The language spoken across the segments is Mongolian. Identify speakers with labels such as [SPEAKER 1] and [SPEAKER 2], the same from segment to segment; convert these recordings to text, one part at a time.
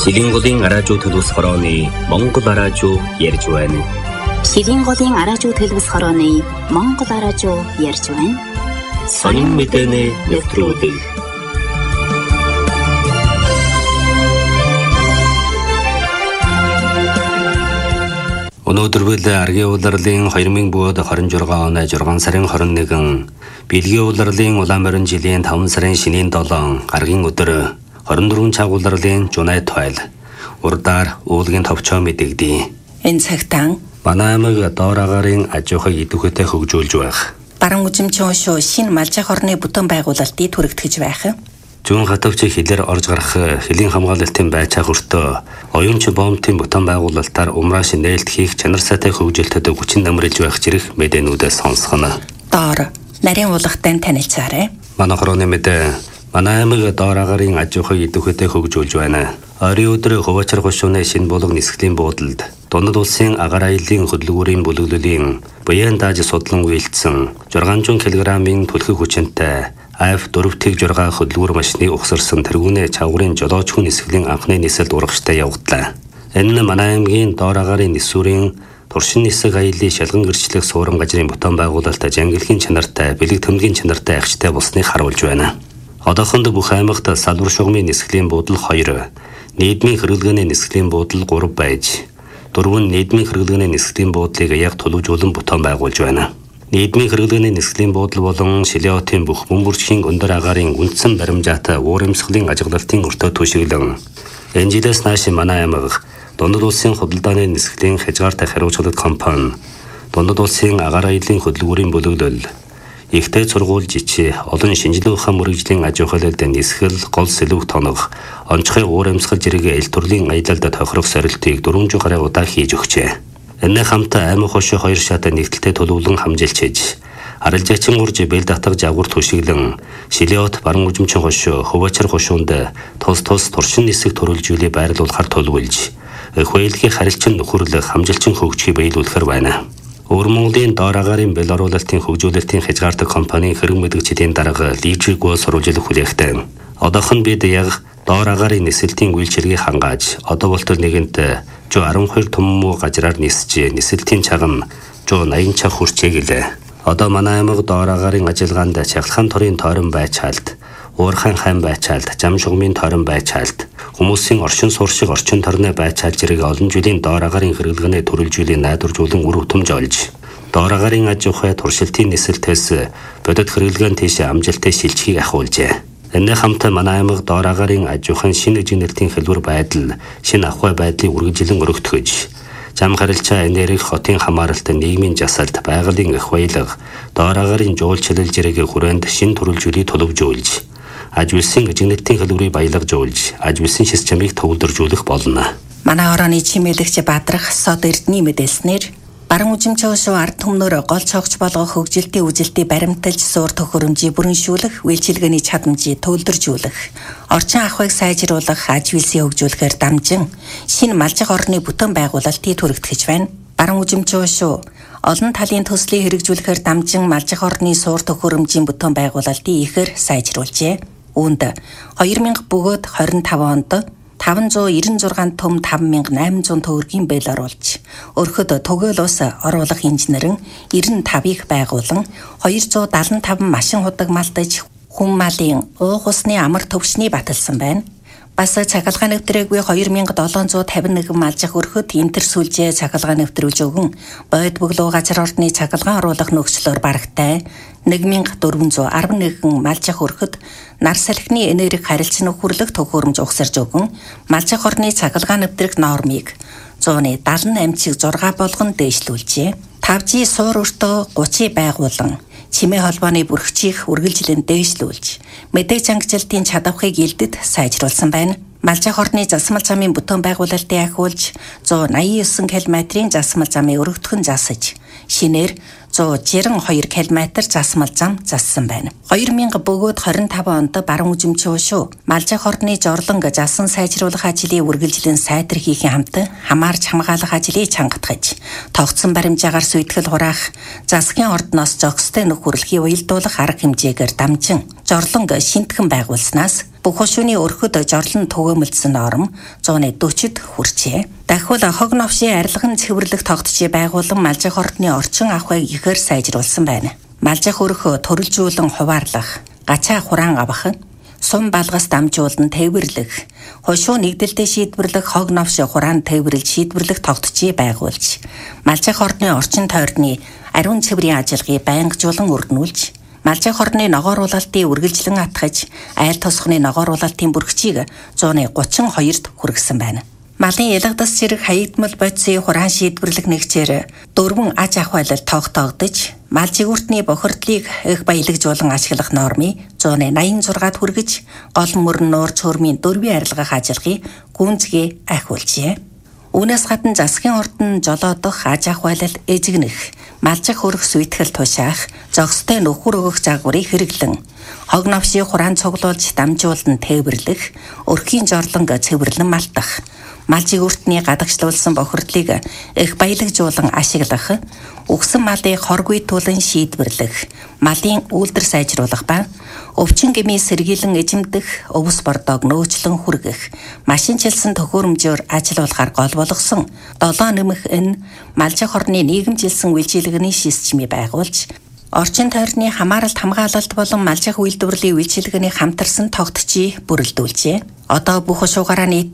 [SPEAKER 1] Шилинголын араажуу төлөвс хорооны Монгол араажуу ярьж байна.
[SPEAKER 2] Шилинголын араажуу төлөвс хорооны Монгол араажуу ярьж байна.
[SPEAKER 1] Сонин мэдээний нэвтрүүлэг. Өнөөдөр бид аргийн улирлын 2026 оны 6 сарын 21 бэлгийн улирлын улаан морин жилийн 5 сарын шинийн 7 аргийн өдөр 24 цаг улирлын Жунайт тойл урдаар уулгийн товчоо мэдэгдэе.
[SPEAKER 3] Энэ цагтаа
[SPEAKER 1] манай аймаг доор агарын аж ахуйг идэвхтэй хөгжүүлж байх.
[SPEAKER 3] Баран үзэмжийн шүү шинэ малжих орны бүтэн байгуулалтыг түрэгтгэж байх.
[SPEAKER 1] Зүүн хатавч хилээр орж гарах хэлийн хамгаалалтын байцаа хүртөө оюунч бомбын бүтэн байгуулалтаар умрааш нээлт хийх чанар сайтай хөгжилтөд хүчин намрилж байх зэрэг мэдээнүүдээс сонсгоно.
[SPEAKER 3] Доор нарийн уулгатай танилцаарай.
[SPEAKER 1] Манай хорооны мэдээ манай аймаг доор агарын аж ахуйг идэвхтэй хөгжүүлж байна. Орын өдөр Хувачар гушууны шинэ булга нисгэлийн буудалд Дундад улсын агаар аяллаа хөдөлгүүрийн бүлэглэлийн буян дааж судлан үйлдсэн 600 кг-ийн түлхэг хүчинтэй F4-6 хөдөлгүүр машины ухсарсан тэргүүнээ чавгарын жолоочгүй нисгэлийн анхны нисэлд урагштай явагдлаа. Энэ нь манай аймгийн доор агарын нисвэрийн туршин нисэг аяллаа шалган гэрчлэх суурам газрын бүтэн байгуулалт ажингилхийн чанартай, бэлэг төмгийн чанартай агчтай болсныг харуулж байна. Одоохонд бүх аймагт салбар шугамын нисгэлийн буудал 2, нийгмийн хэрэглээний нисгэлийн буудал 3 байж, 4 нийгмийн хэрэглээний нисгэлийн буудлыг яг төлөвжүүлэн бүтэн байгуулж байна. Нийгмийн хэрэглээний нисгэлийн буудал болон Шилиотын бүх бөмбөрчхийн өндөр агарын үндсэн баримжаатай уурамсгалын ажиглалтын өртөө түшиглэн энэ жилээс нааш манай аймаг Дундад улсын худалдааны нисгэлийн хязгаартай хариуцлага компани, Дундад улсын агаар аяллаа хөдөлгүүрийн бүлэглэл, ихтэй сургууль жичи, олон шинжилгээ ухаан мөрөгжлийн аж ахуйлд нисгэл, гол сэлүүх тоног, онцгой уурамсгал зэрэг эл төрлийн аялалд тохирох сорилтыг 400 гаруй удаа хийж өгчээ. Энэ хамт аймаг хошоо 2 шат нэгдэлтэй төлөвлөн хамжилчиж, арилжаачин урж бэл татгаж агуур түшиглэн, Шилиот баран үзэмчин хошоо, Хувачар хошуунд тус туршин нисэг төрөлжүүлээ байрлуулахар төлөвлөж, хуулийг харилцан нөхөрлөх хамжилчин хөгжихийг биелүүлэхээр байна. Өвөр Монголын доор агарын бэл оруулалтын хөгжүүлэлтийн хязгаартай компанийн хэрэг мэдгчдийн дарга лижигөө сурвалжлах хүлээхтэй. Одоохон бид яг доор агарын нисэлтийн үйлчилгээг хангааж, одоо болтол нэгэнт 12 том муу газраар нисж, нисэлтийн чаган 180 цаг хүрчээ гэлээ. Одоо манай аймаг доор агарын ажиллагаанд Чаглагаан торын тойрон байцаалд, Уурхайн хайн байцаалд, Зам шугамын тойрон байцаалд, хүмүүсийн оршин сууршиг орчин тойрны байцаал зэрэг олон жилийн доор агарын хэрэглэнээ төрөлжүүлэн найдваржуулан үр хөтөмж олж, доор агарын аж ахуй туршилтын нисэлтээс бодит хэрэглэн тийш амжилттай шилжихийг ахиулжээ. Энэ хамт манай аймаг доор агарын аж ахуйн шинэ жинэлтийн хэлбэр байдал, шинэ ахуй байдлыг үргэлжлэн өргөтгөж, зам харилцаа энерги хотын хамааралт, нийгмийн жасалт, байгалийн эх баялаг, доор агарын жуулчлал зэрэг хүрээнд шинэ төрөлжүүлийг төлөвжүүлж, аж үйлсийн жинэлтийн хэлбэрийг баялагжуулж, аж үйлсийн системийг төвлөржүүлэх болно.
[SPEAKER 3] Манай орооны чимээлэгч Бадрах Сод Эрдэнэ мэдээлснээр баран үзэмжийн шүү ард түмнөр гол цогц болгох хөгжилтийн үжилтийг баримталж суур төхөөрөмжийг бүрэншүүлэх, үйлчилгээний чадамжийг төвлөржүүлэх, орчин ахуйг сайжруулах, аж үйлсийг хөгжүүлэхээр дамжин шинэ малжих орны бүтэн байгуулалтыг түрэгтгэж байна. Баран үзэмжийн шүү олон талын төслийг хэрэгжүүлэхээр дамжин малжих орны суур төхөөрөмжийн бүтэн байгуулалтыг ихээр сайжруулжээ. Үүнд 2000 бөгөөд 25 онд 596 том 5800 төгрөгийн бэл оруулж, өрхөд төгөөл ус оруулах инженерэн 95-ыг байгуулан 275 машин худаг малтаж хүн малын уух усны амар төвшний баталсан байна. Бас цахилгаан нэвтрээгүй 2751 малжих өрхөд интер сүлжээ цахилгаан нэвтрүүлж өгөн бойд бөглөө газар ордны цахилгаан оруулах нөхцлөөр барагтай 1411 малжих өрхөд нар салхины энерги харилцан нөхөрлөх төхөөрөмж ухсарж өгөн малжих орны цахилгаан нэвтрэх нормыг 178 чиг 6 болгон дээшлүүлжээ. 5G суур өртөө 30 байгуулан чимээ холбооны бүрхжийг үргэлжлэн дээшлүүлж, мэдээг чангалтын чадварыг илдэд сайжруулсан байна. Малжих орны засмал замын бүтэн байгуулалтыг ахиулж 189 км засмал замыг өргөдгөн засаж, шинээр 192 км засмал зам зассан байна. 2025 онд баруун үзэмжийн хошуу Малжих орны жорлонг засан сайжруулах ажлын үргэлжлэн сайтар хийхин хамт хамаарч хамгаалах ажлыг чангатгаж, тогтсон баримжаагаар сүйтгэл хураах, засгийн ордноос зохистой нөхөрлөхийн уялдуулах арга хэмжээгээр дамжин жорлонг шинтгэн байгуулснаас бүх хошууны өрхөд жорлон түгээмэлсэн норм 140-д хүрчээ. Дахиад хог новшийн арилган цэвэрлэх тогтчийг байгуулан Малжих ордны орчин ахуйг ихээр сайжруулсан байна. Малжих өрхө төрөлжүүлэн хуваарлах, гачаа хураан авах, сум балгас дамжуулан тээвэрлэх, хошуу нэгдэлтэд шийдвэрлэх хог новш хураан тээвэрлж шийдвэрлэх тогтчийг байгуулж, Малжих ордны орчин тойрны ариун цэврийн ажиллагааг байнгажуулан өргөнүүлж, Малжих орны ногооруулалтын үргэлжлэн атгаж, айл тосхны ногооруулалтын бүрхчийг 132-д хүргэсэн байна. Малын ялгадас зэрэг хаягдмал бодисын хураан шийдвэрлэх нэгчээр 4 аж ахуйлал тогтоогдож, мал жигүүртний бохирдлыг их баялагжуулан ашиглах нормыг 186-д хүргэж, гол мөрөн нуурч хөрмийн дөрвийн арилгах ажиллагааг гүнзгий ахиулжээ. Үүнээс гадна засгийн ордон жолоодох аж ахуйлал эжигнэх, Малжих өрх сүйтгэл тушаах, зохистой нөхөр өгөх загварыг хэрэглэн, хог новшийг хураан цуглуулж дамжуулан тээвэрлэх, өрхийн жорлонг цэвэрлэн малтах, мал жигүүртний гадагшлуулсан бохирдлыг их баялагжуулан ашиглах, өгсөн малыг хоргуйтуулан шийдвэрлэх, малын үйлдвэр сайжруулах ба өвчин гэмийн сэргийлэн эзэмдэх, өвс бордоог нөөцлөн хүргэх, машинчилсан төхөөрөмжөөр ажиллуулахаар гол болгосон 7 нэмэх энэ Малжих орны нийгэмжилсэн үйлчилгээний системийг байгуулж, орчин тойрны хамааралт хамгаалалт болон Малжих үйлдвэрлэлийн үйлчилгээний хамтарсан тогтчийг бүрэлдүүлжээ. Одоо бүх хошуугаараа нийт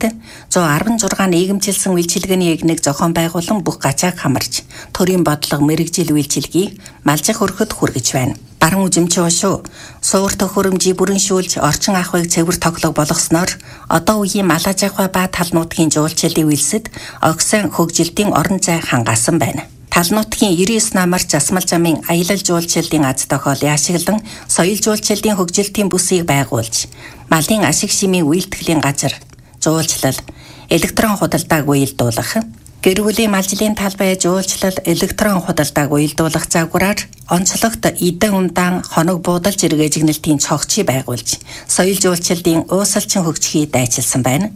[SPEAKER 3] 116 нийгэмжилсэн үйлчилгээний эгнийг зохион байгуулан бүх гачааг хамарч, төрийн бодлого мэрэгжил үйлчилгээг Малжих өрхөд хүргэж байна. Баруун үзэмжийн хошуу суур төхөөрөмжийг бүрэншүүлж орчин ахуйг цэвэр тоглох болгосноор одоо үеийн мал аж ахуй ба тал нутгийн жуулчлалын үйлсэд огсон хөгжилтийн орон зай хангаасан байна. Тал нутгийн 99 намар засмал замын аялал жуулчлалын аз тохиолыг ашиглан соёл жуулчлалын хөгжилтийн бүсийг байгуулж, малын ашиг шимийн үйлдэхлийн газар, жуулчлал, электрон худалдааг уялдуулах, гэр бүлийн малжлын талбай жуулчлал, электрон худалдааг уялдуулах загвараар онцлогт эдэн ундаан хоног буудал зэрэг эжигнэлтийн цогцыг байгуулж, соёл жуулчлалын уусалчин хөгжихийг дайчилсан байна.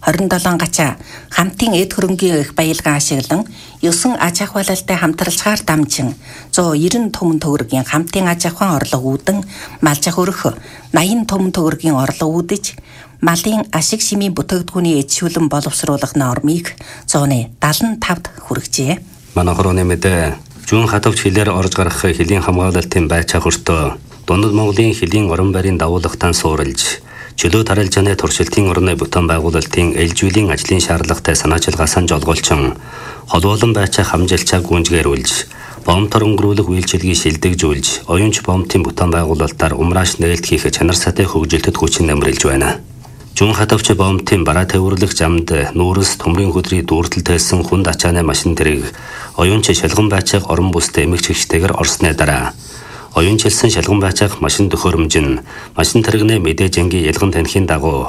[SPEAKER 3] 27 гачаа хамтын эд хөрөнгийн их баялгаа ашиглан 9 аж ахуйлалтай хамтарлагаар дамжин 190 төмөн төгрөгийн хамтын аж ахуйн орлого үүдэн Малжих өрх 80 төмөн төгрөгийн орлого үүдэж, малын ашиг шимийн бүтээгдэхүүний эзшүүлэн боловсруулах нормыг 175-д хүргэжээ.
[SPEAKER 1] Манай хорооны мэдээ зүүн хатавч хилээр орж гарах хилийн хамгаалалтын байцаа хүртөө Дундад Монголын хилийн орон байрын дагуулгатан суурилж, чөлөө тарилжааны туршилтын орны бүтээн байгуулалтын ээлжүүлэн ажлын шаардлагатай санаачилгаасаа жолгоолчин холбоолон байцаа хамжилчаа гүнжгээрүүлж, бомтор өнгөрүүлэх үйлчилгээг шилдэгжүүлж, оюунч бомтын бүтээн байгуулалтаар умрааш нээлт хийх чанар сатай хөгжилтэд хүчин нэмрэлж байна. Зүүн хатавч бомтын бараа тээвэрлэх замд нүүрс төмрийн хөдрийг дүүртэл тайлсан хүнд ачааны машин тэрэг оюунч шалган байцааг орон бүстэй эмэгч гэгчтэйгээр орсны дараа оюунчилсан шалган байцаах машин төхөөрөмж нь машин тэрэгнээ мэдээж ангийн ялган танихийн дагуу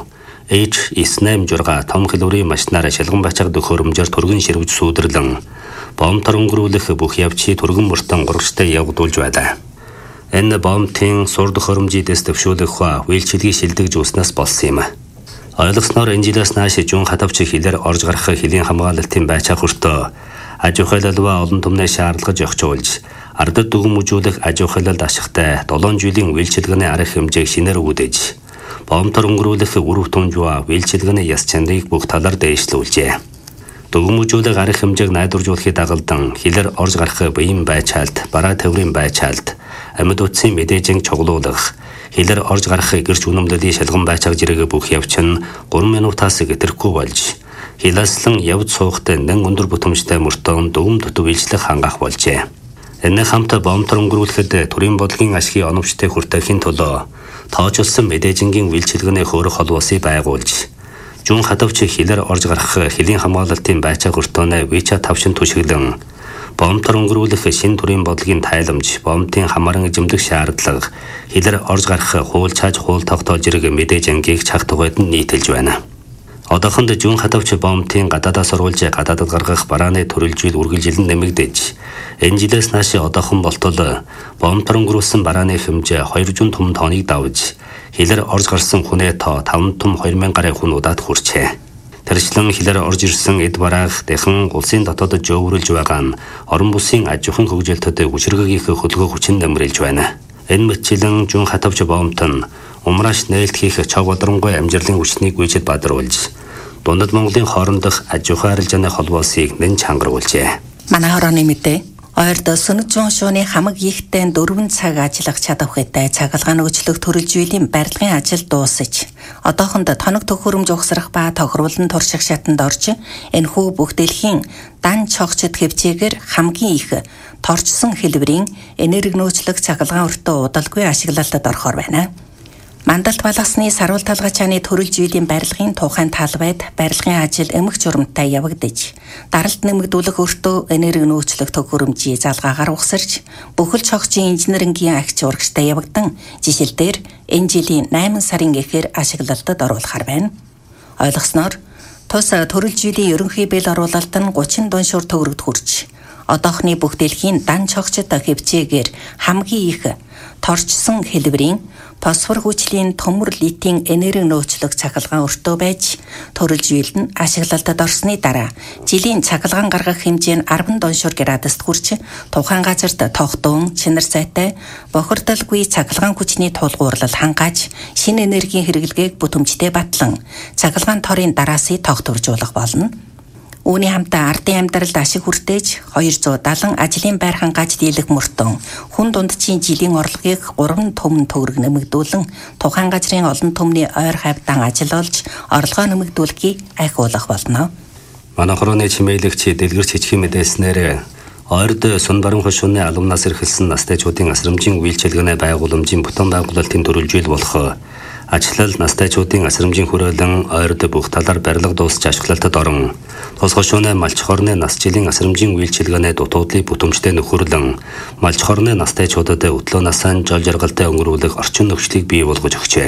[SPEAKER 1] H986 том хэлбэрийн машинаар шалган байцаах төхөөрөмжөөр түргэн ширвж сүйдэрлэн бомтор өнгөрүүлэх бүх явцыг түргэн мөртөн гурвчтай явагдуулж байлаа. Энэ бомтын сур төхөөрөмжийг дэвшүүлэх хаа үйлчилгээг шилдэгж үүснээс болсон юм. Ойлгосноор энэ жилээс нааш зүүн хатавч хилээр орж гарах хилийн хамгаалалтын байцаа хүртөө аж ахуйлалва олон түмний шаардлагаж өгчүүлж, ардад дүгнэмжүүлэх аж ахуйлалд ашигтай 7 жилийн үйлчилгээний арга хэмжээг шинээр үүдэж, бомтор өнгөрүүлэх өрөв түнжва үйлчилгээний яс чанарыг бүх талаар дээшлүүлжээ. Дүгнэмжүүлэх арга хэмжээг найдваржуулахыг дагалдан хилээр орж гарах биеийн байцаалт, бараа тээврийн байцаалт, амьд утсын мэдээжинг чоглуулах, хилээр орж гарах гэрч үнэмлэлийн шалган байцааг зэрэг бүх явц нь 3 минутаас гэтрэхгүй болж, хиласлан явж суухтай нэн өндөр бүтэмжтэй мөртөө дүгм төтөв үйлчлэх хангах болжээ. Энэ хамт бомтор өнгөрүүлэхэд төрийн бодлогын ашигын оновчтой хүртэхийн төлөө тоочилсон мэдээжингийн үйлчилгээний хөөрөх холбоосыг байгуулж, зүүн хатавч хилээр орж гарах хилийн хамгаалалтын байцаа хүртөөнэ WeChat тавшин түшиглэн, бомтор өнгөрүүлэх шин төрийн бодлогын тайламж, бомтын хамааран эзэмдэх шаардлага, хилээр орж гарах хуул цааж хуул тогтоол зэрэг мэдээж ангийг цаг тугайд нь нийтэлж байна. Одоохонд зүүн хатавч бомбын гадаадаас оруулж гадаадад гаргах барааны төрөлжил үргэлжилэн нэмэгдэж, энэ жилээс нааш одоохон болтол бомб торнгоруулсан барааны хэмжээ 200 том тонныг давж, хилээр орж гарсан хүнээ тоо 5 том 2000 гаруй хүн удаад хүрчээ. Тэрчлэн хилээр орж ирсэн эд бараах дахин улсын дотоодод жөөврүүлж байгаа нь орон бүсийн аж ахуйн хөгжилтөд хүчирхэг хөдөлгөөн хүчин дамжуулж байна. Энэ мэтчилэн зүүн хатавч бомбт нь умрааш нээлт хийх чав бодронгой амжилтын хүчнийг гүйцэд бадруулж, дундад Монголын хоорондох аж ахуй арилжааны холбоосыг нэн чангаруулжээ.
[SPEAKER 3] Манай хорооны мэдээ ойрд Сүнэг зүүн шууны хамаг ихтэй 4 цаг ажиллах чадвартай цахилгаан нөгөөчлөх төрөлжийллийн барилгын ажил дуусаж, одоохонд тоног төхөөрөмж ухсрах ба тохируулан турших шатанд орж, энэхүү бүх дэлхийн дан цогцод хэвчээгээр хамгийн их торчсон хэлбэрийн энерги нөөцлөх цахилгаан өртөө удалгүй ашиглалтад орохоор байна. Мандалт балгасны саруул талгачааны төрөлжийллийн барилгын тухайн талбайд барилгын ажил эмх журамтай явагдаж, даралт нэмэгдүүлэх өртөө энерги нөөцлөх төхөөрөмжийн залгаагаар ухсарч, бүхэл цогцын инженерингийн агч урагштай явагдан, жишээлбэл энэ жилийн 8 сарын эхээр ашиглалтад оруулахар байна. Ойлгосноор тус төрөлжийллийн ерөнхий бэл оруулалт нь 30 дуншуур төгрөгд хүрч, одоохны бүх дэлхийн дан цогцод хэвчээгээр хамгийн их торчсон хэлбэрийн фосфор хүчлийн төмөр литийн энерги нөөцлөх цахилгаан өртөө байж, төрөлжийл нь ашиглалтад орсны дараа жилийн цахилгаан гаргах хэмжээ нь 10 дуншуур градуст хүрч, тухайн газарт тогтун, чинар сайтай, бохирдолгүй цахилгаан хүчний тулгуурлал хангааж, шинэ энергийн хэрэглэгээг бүтэмжтэй батлан, цахилгаан торын дараасыг тогтворжуулах болно. Үүний хамтаа ардын амьдралд ашиг хүртээж 270 ажлын байр хангааж дийлэх мөртөө хүн дундчийн жилийн орлогыг 3 төмөн төгрөг нэмэгдүүлэн, тухайн газрын олон төмний ойр хавьдан ажил олж, орлогоо нэмэгдүүлэхийг ахиулах болно.
[SPEAKER 1] Манай хорооны чимээлэгч дэлгэрч хичгийн мэдээснээр ойрд Сүн баруун хошууны алумнаас эрхэлсэн настайчуудын асрамжийн үйлчилгээний байгууламжийн бүтэн байгуулалтын төрөлжил болох ажлал настайчуудын асрамжийн хүрээлэн ойрд бүх талаар барилга дуусч ашиглалтад орон, тус хошууны малч хорны нас жилийн асрамжийн үйлчилгээний дутуудлыг бүтэмжтэй нөхөрлөн, малч хорны настайчуудад өтлөө насаа жол жаргалтай өнгөрүүлэх орчин нөхцөлийг бий болгож өгчээ.